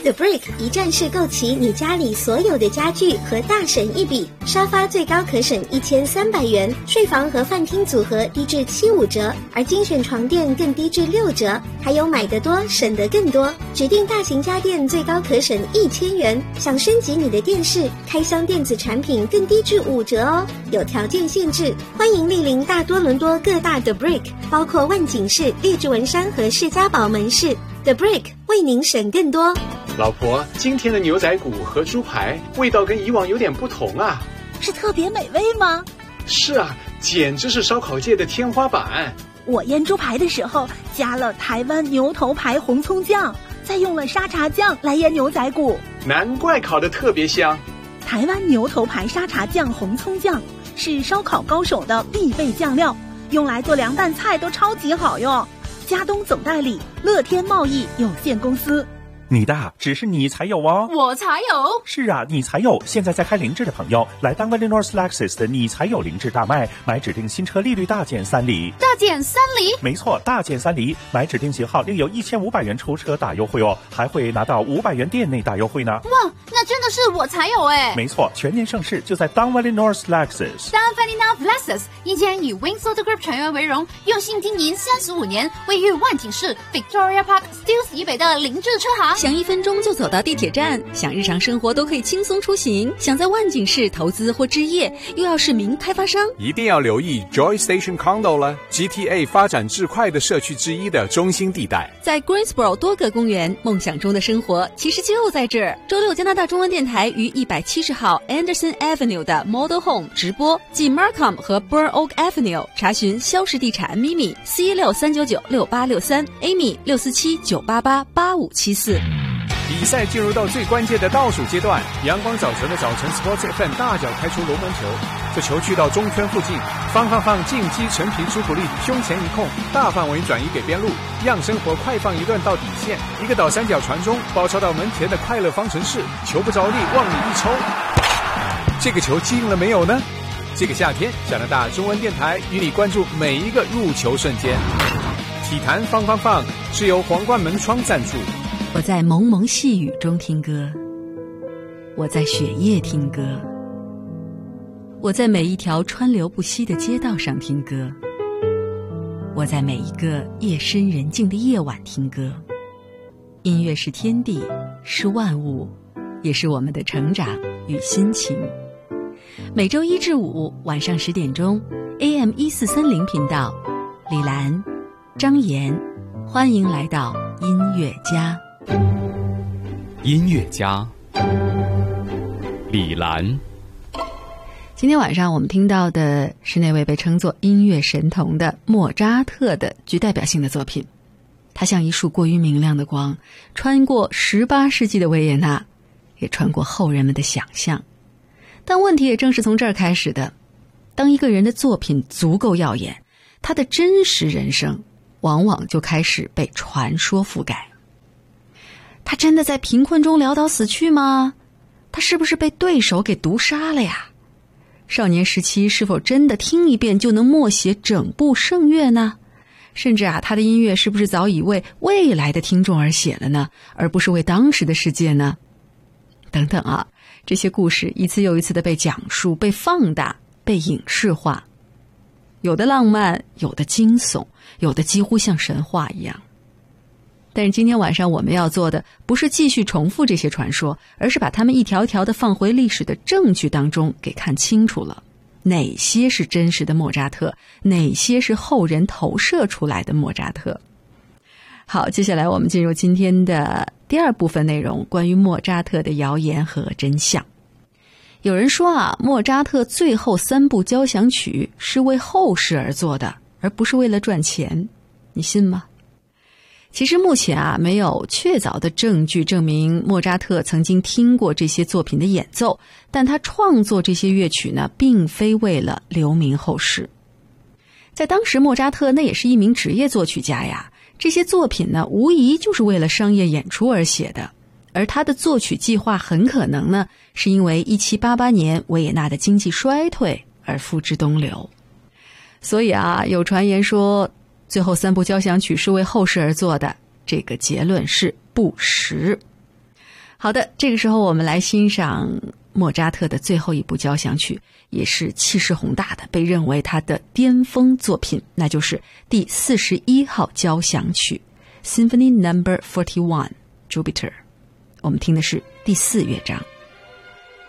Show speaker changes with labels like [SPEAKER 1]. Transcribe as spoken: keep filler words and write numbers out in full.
[SPEAKER 1] The Brick 一站式购齐你家里所有的家具和大省一笔，沙发最高可省一千三百元，睡房和饭厅组合低至七五折，而精选床垫更低至六折，还有买得多省得更多，指定大型家电最高可省一千元，想升级你的电视，开箱电子产品更低至五折哦，有条件限制，欢迎莅临大多伦多各大 The Brick， 包括万景市、列治文山和士嘉堡门市。The Brick 为您省更多。
[SPEAKER 2] 老婆，今天的牛仔骨和猪排味道跟以往有点不同啊。
[SPEAKER 3] 是特别美味吗？
[SPEAKER 2] 是啊，简直是烧烤界的天花板。
[SPEAKER 3] 我腌猪排的时候加了台湾牛头牌红葱酱，再用了沙茶酱来腌牛仔骨，
[SPEAKER 2] 难怪烤得特别香。
[SPEAKER 3] 台湾牛头牌沙茶酱红葱酱是烧烤高手的必备酱料，用来做凉拌菜都超级好用。嘉东总代理乐天贸易有限公司。
[SPEAKER 4] 你的只是你才有哦，
[SPEAKER 5] 我才有。
[SPEAKER 4] 是啊，你才有。现在在开凌志的朋友来当 Valley North Lexus 的你才有凌志大卖，买指定新车利率大减三厘。
[SPEAKER 5] 大减三厘？
[SPEAKER 4] 没错，大减三厘，买指定型号另有一千五百元出车大优惠哦，还会拿到五百元店内大优惠呢。
[SPEAKER 5] 哇，那真的是我才有哎！
[SPEAKER 4] 没错，全年盛世就在当 Valley North Lexus。
[SPEAKER 5] 当 Valley North Lexus 一间以 Wings Auto Group 成员为荣，用心经营三十五年，位于万景市 Victoria Park Steeles 以北的凌志车行。
[SPEAKER 6] 想一分钟就走到地铁站，想日常生活都可以轻松出行，想在万景市投资或置业，又要是名开发商，
[SPEAKER 7] 一定要留意 Joy Station Condo 了， G T A 发展至快的社区之一的中心地带。
[SPEAKER 6] 在 Greensboro 多个公园，梦想中的生活其实就在这儿。周六加拿大中文电台于一百七十号 Anderson Avenue 的 Model Home 直播，继 Markham 和 Burn Oak Avenue， 查询肖氏地产咪咪 C 六三九九六八六三 Amy 六四七九八八八五七四。
[SPEAKER 7] 比赛进入到最关键的倒数阶段，阳光早晨的早晨 Sports F M 大脚开出龙门球，这球去到中圈附近，方放放进击陈皮朱古力胸前一控，大范围转移给边路，让生活快放一段到底线，一个倒三角传中，包抄到门前的快乐方程式，球不着力，往里一抽，这个球进了没有呢？这个夏天，加拿大中文电台与你关注每一个入球瞬间。体坛放放放是由皇冠门窗赞助。
[SPEAKER 6] 我在蒙蒙细雨中听歌，我在雪夜听歌，我在每一条川流不息的街道上听歌，我在每一个夜深人静的夜晚听歌。音乐是天地，是万物，也是我们的成长与心情。每周一至五晚上十点钟 A M 一四三零频道，李兰、张岩，欢迎来到音乐家。
[SPEAKER 8] 音乐家李兰。
[SPEAKER 6] 今天晚上我们听到的是那位被称作音乐神童的莫扎特的具代表性的作品，它像一束过于明亮的光，穿过十八世纪的维也纳，也穿过后人们的想象。但问题也正是从这儿开始的，当一个人的作品足够耀眼，他的真实人生往往就开始被传说覆盖。他真的在贫困中潦倒死去吗？他是不是被对手给毒杀了呀？少年时期是否真的听一遍就能默写整部圣乐呢？甚至啊，他的音乐是不是早已为未来的听众而写了呢，而不是为当时的世界呢？等等啊，这些故事一次又一次的被讲述、被放大、被影视化，有的浪漫，有的惊悚，有的几乎像神话一样。但是今天晚上我们要做的不是继续重复这些传说，而是把它们一条条的放回历史的证据当中给看清楚了，哪些是真实的莫扎特，哪些是后人投射出来的莫扎特。好，接下来我们进入今天的第二部分内容，关于莫扎特的谣言和真相。有人说啊，莫扎特最后三部交响曲是为后世而做的，而不是为了赚钱，你信吗？其实目前啊，没有确凿的证据证明莫扎特曾经听过这些作品的演奏，但他创作这些乐曲呢，并非为了留名后世。在当时，莫扎特那也是一名职业作曲家呀，这些作品呢，无疑就是为了商业演出而写的。而他的作曲计划很可能呢，是因为一七八八年维也纳的经济衰退而付之东流。所以啊，有传言说最后三部交响曲是为后世而做的，这个结论是不实。 好的，这个时候我们来欣赏莫扎特的最后一部交响曲，也是气势宏大的，被认为他的巅峰作品，那就是第四十一号交响曲 Symphony Number Forty One Jupiter。我们听的是第四乐章。